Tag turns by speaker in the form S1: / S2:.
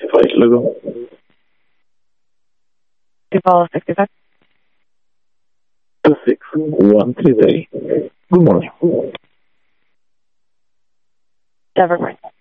S1: flight logo.
S2: Impala 65.
S1: 26133. Good morning.
S2: Denver.